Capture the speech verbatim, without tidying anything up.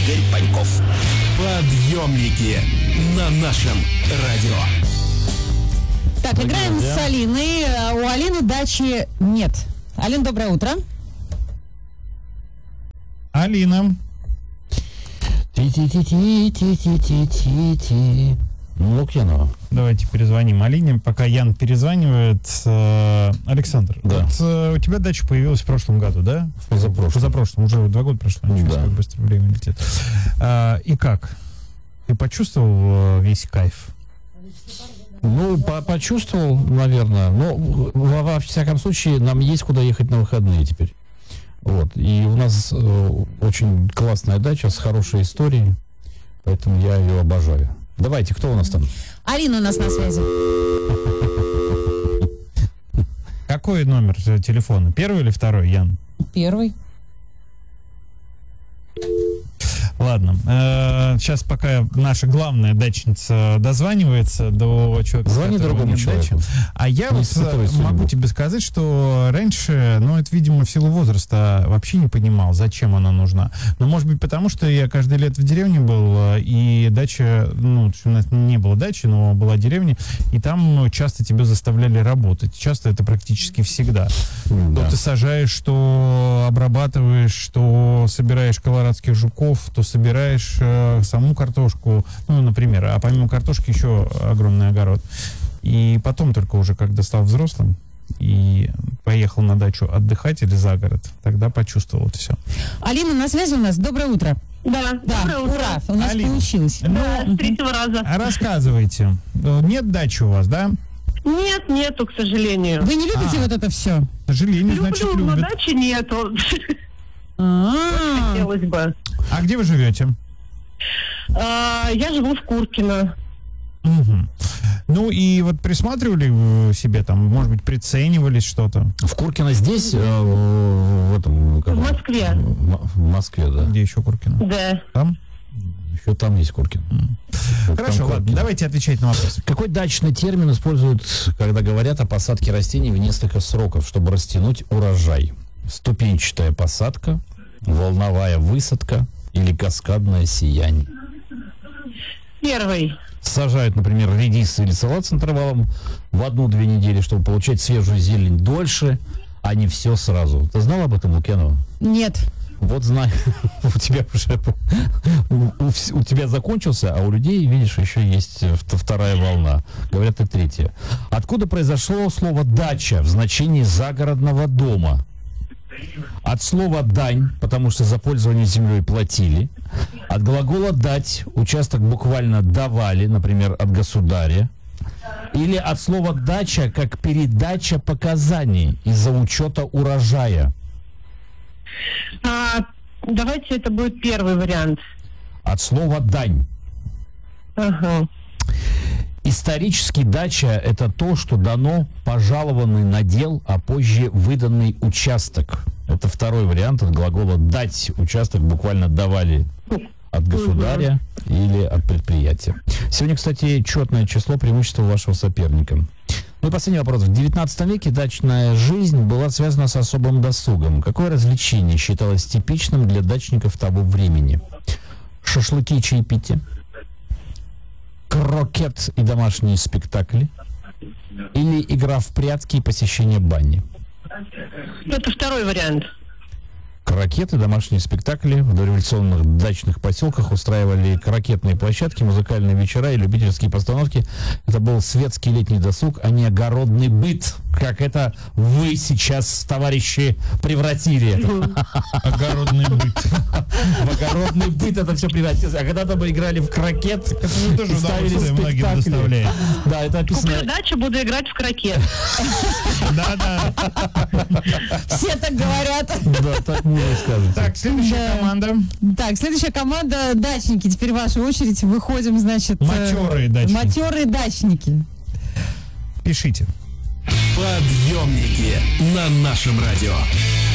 Игорь Паньков. Подъемники на нашем радио. Так, играем да. с Алиной. У Алины дачи нет. Алин, доброе утро. Алина. Ти-ти-ти-ти-ти-ти-ти-ти. Ну, Лукьянова. Давайте перезвоним Алине, пока Ян перезванивает. Э, Александр, Да. вот э, у тебя дача появилась в прошлом году, да? В позапрошлом. В позапрошлом, уже два года прошло, ничего Да. себе, как быстро время летит. А, и как? Ты почувствовал э, весь кайф? Ну, по- почувствовал, наверное. Но, во, во всяком случае, нам есть куда ехать на выходные теперь. Вот. И у нас э, очень классная дача с хорошей историей. Поэтому я ее обожаю. Давайте, кто у нас там? Алина у нас на связи. Какой номер э, телефона? Первый или второй, Ян? Первый. Ладно. Э, сейчас пока наша главная дачница дозванивается до человека, Звони у которого другому нет человеку. дачи. А я Не вот испытывай э, судьбу. могу тебе сказать, что раньше, ну, это, видимо, в силу возраста вообще не понимал, зачем она нужна. Но, может быть, потому что я каждое лето в деревне был, э, и дача, ну, у нас не было дачи, но была деревня, и там часто тебя заставляли работать. Часто это практически всегда. Да. То ты сажаешь, что обрабатываешь, что собираешь колорадских жуков, то собираешь э, саму картошку, ну, например, а помимо картошки еще огромный огород. И потом только уже, когда стал взрослым и поехал на дачу отдыхать или за город, тогда почувствовал это все. Алина на связи у нас. Доброе утро. Да, Да, доброе утро. ура, у нас Алина. получилось. Да, с третьего раза. А рассказывайте. Э, Нет дачи у вас, да? Нет, нету, к сожалению. Вы не любите А. вот это все? К сожалению, значит, Люблю, но любят. дачи нету. А, Хотелось бы. А где вы живете? А, Я живу в Куркино. Мгм. Ну и вот присматривали вы себе там, может быть, приценивались что-то? В Куркино здесь, э, в в этом... как В он? Москве. М- В Москве, да. Где еще Куркино? Да. Там? Еще там есть Куркин. Вот Хорошо, там ладно, Куркино. давайте отвечать на вопрос. Какой дачный термин используют, когда говорят о посадке растений в несколько сроков, чтобы растянуть урожай? Ступенчатая посадка, волновая высадка или каскадное сияние? Первый. Сажают, например, редис или салат с интервалом в одну-две недели, чтобы получать свежую зелень дольше, а не все сразу. Ты знал об этом, Лукьянова? нет. Вот знай, у тебя уже у, у вс- у тебя закончился, а у людей, видишь, еще есть э, вт- вторая волна. Говорят, и третья. Откуда произошло слово «дача» в значении загородного дома? От слова «дань», потому что за пользование землей платили. От глагола «дать» участок буквально давали, например, от государя. Или от слова «дача» как передача показаний из-за учета урожая. А, давайте это будет первый вариант. От слова «дань». Ага. Исторически дача – это то, что дано пожалованный надел, а позже выданный участок. Это второй вариант от глагола «дать». Участок буквально давали от государя или от предприятия. Сегодня, кстати, четное число преимущества вашего соперника. Ну и последний вопрос. В девятнадцатом веке дачная жизнь была связана с особым досугом. Какое развлечение считалось типичным для дачников того времени? Шашлыки и чаепитие? Крокет и домашние спектакли? Или игра в прятки и посещение бани? Это второй вариант. Крокеты, домашние спектакли. В дореволюционных дачных поселках устраивали крокетные площадки, музыкальные вечера и любительские постановки. Это был светский летний досуг, а не огородный быт, как это вы сейчас, товарищи, превратили. Огородный быт. В огородный быт это все превратилось. А когда-то мы играли в крокет Это же тоже и ставили удовольствие многим спектакли. доставляет. Да, это описано. Куплю дачу, буду играть в крокет. Да-да. Все так говорят. Да, так можно сказать. Так, следующая Да. команда. Так, следующая команда дачники. Теперь ваша очередь. Выходим, значит... э, Матерые дачники. Матерые дачники. Пишите. Подъемники на нашем радио.